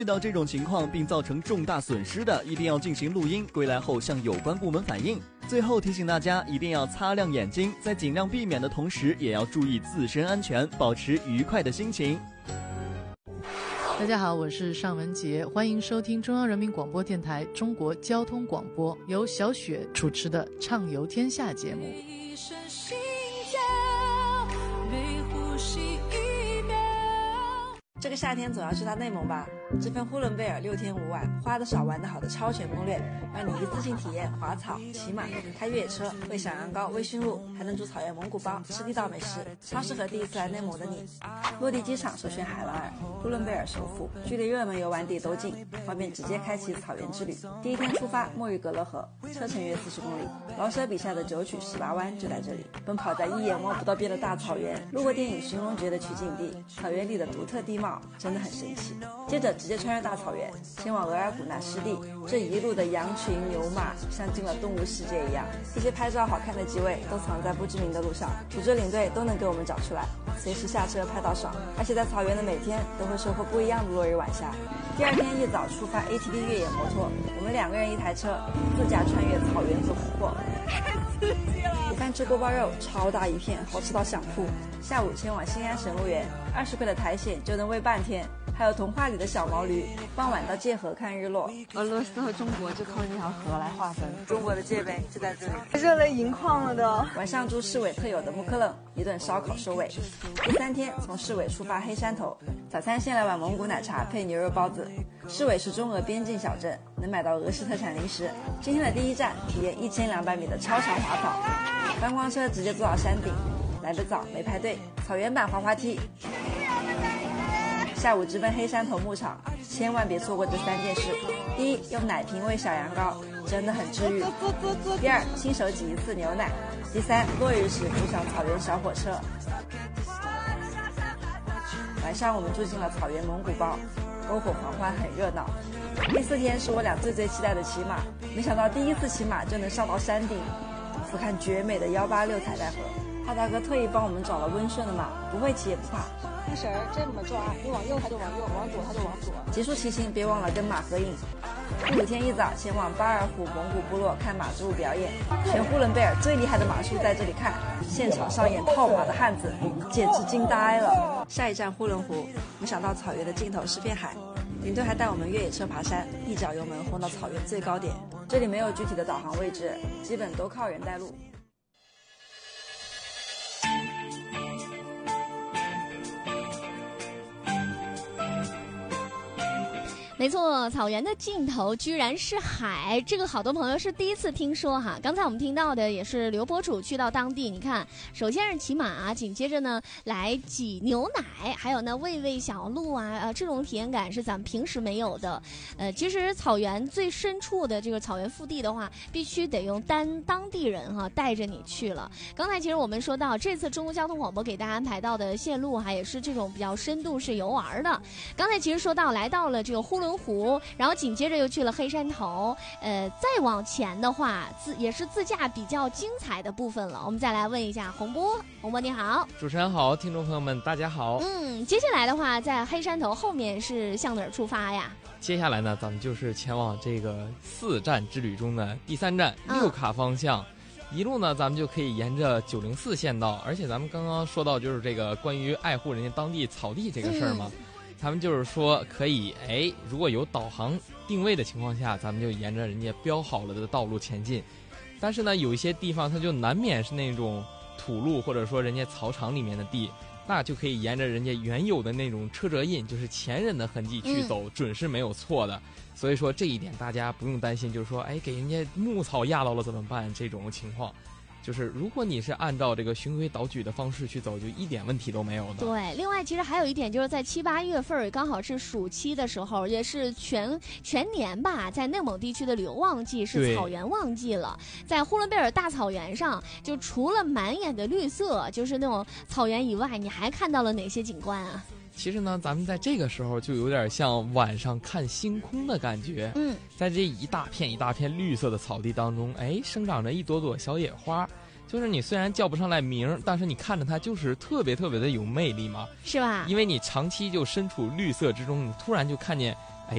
遇到这种情况并造成重大损失的，一定要进行录音，归来后向有关部门反映。最后提醒大家，一定要擦亮眼睛，在尽量避免的同时，也要注意自身安全，保持愉快的心情。 大家好，我是尚雯婕，欢迎收听中央人民广播电台中国交通广播，由小雪主持的《畅游天下》节目。 这个夏天总要去趟内蒙吧？这份呼伦贝尔6天5晚花得少玩得好的超全攻略，让你一次性体验滑草、骑马、开越野车、喂小羊羔、喂驯鹿，还能煮草原蒙古包，吃地道美食，超适合第一次来内蒙的你。落地机场首选海拉尔，呼伦贝尔首府，距离热门游玩地都近，方便直接开启草原之旅。第一天出发，莫日格勒河，车程约40公里，老舍笔下的九曲十八弯就在这里。奔跑在一眼望不到边的大草原，路过电影《寻龙诀》的取景地，草原里的独特地貌真的很神奇。接着直接穿越大草原，前往额尔古纳湿地，这一路的羊群牛马像进了动物世界一样，一些拍照好看的机位都藏在不知名的路上，组织领队都能给我们找出来，随时下车拍到爽。而且在草原的每天都会收获不一样的落日晚霞。第二天一早出发 ATV 越野摩托，我们2个人一台车，自驾穿越草原和湖泊。太刺激了！午饭吃锅包肉，超大一片，好吃到想吐。下午前往新安神鹿园，20块的苔藓就能喂半天。还有童话里的小毛驴，傍晚到界河看日落。俄罗斯和中国就靠这条河来划分，中国的界碑就在这里，热泪盈眶了都。晚上住市委特有的木克冷，一顿烧烤收尾。第3天从市委出发黑山头，早餐先来碗蒙古奶茶配牛肉包子。市委是中俄边境小镇，能买到俄式特产零食。今天的第一站，体验1200米的超长滑草，观光车直接坐到山顶，来得早没排队，草原版滑滑梯。下午直奔黑山头牧场，千万别错过这3件事。第一，用奶瓶喂小羊羔，真的很治愈。第二，亲手挤1次牛奶。第三，落日时坐上草原小火车。晚上我们住进了草原蒙古包，篝火狂欢很热闹。第4天是我俩最期待的骑马，没想到第一次骑马就能上到山顶，俯瞰绝美的186彩带河。哈大哥特意帮我们找了温顺的马，不会骑也不怕。 那绳儿这么抓，你往右它就往右，往左它就往左。 结束骑行别忘了跟马合影。第5天一早前往巴尔虎蒙古部落看马之舞表演，全呼伦贝尔最厉害的马术在这里看，现场上演套马的汉子，简直惊呆了。下一站呼伦湖，没想到草原的尽头是片海。领队还带我们越野车爬山，一脚油门轰到草原最高点。这里没有具体的导航位置，基本都靠人带路。 没错，草原的尽头居然是海，这个好多朋友是第一次听说哈。刚才我们听到的也是刘博主去到当地，你看，首先是骑马，紧接着呢来挤牛奶，还有呢喂小鹿啊，这种体验感是咱们平时没有的。其实草原最深处的这个草原腹地的话，必须得用当地人哈带着你去了。刚才其实我们说到，这次中国交通广播给大家安排到的线路哈，也是这种比较深度式游玩的。刚才其实说到来到了这个呼伦湖，然后紧接着又去了黑山头，再往前的话也是自驾比较精彩的部分了。我们再来问一下洪波你好。 主持人好，听众朋友们大家好。 接下来的话在黑山头后面是向哪儿出发呀？ 接下来呢咱们就是前往这个4站之旅中的第3站六卡方向，一路呢咱们就可以沿着904县道，而且咱们刚刚说到就是这个关于爱护人家当地草地这个事儿嘛，他们就是说可以如果有导航定位的情况下，咱们就沿着人家标好了的道路前进。但是呢有一些地方它就难免是那种土路，或者说人家草场里面的地，那就可以沿着人家原有的那种车辙印，就是前人的痕迹去走，准是没有错的。所以说这一点大家不用担心，就是说给人家牧草压到了怎么办这种情况。就是如果你是按照这个循规蹈矩的方式去走，就一点问题都没有的。 对，另外其实还有一点就是在7、8月份刚好是暑期的时候，也是全年吧，在内蒙地区的旅游旺季是草原旺季了。在呼伦贝尔大草原上，就除了满眼的绿色，就是那种草原以外，你还看到了哪些景观啊？ 其实呢咱们在这个时候就有点像晚上看星空的感觉。在这一大片一大片绿色的草地当中，生长着一朵朵小野花，就是你虽然叫不上来名，但是你看着它就是特别特别的有魅力嘛， 是吧？ 因为你长期就身处绿色之中，你突然就看见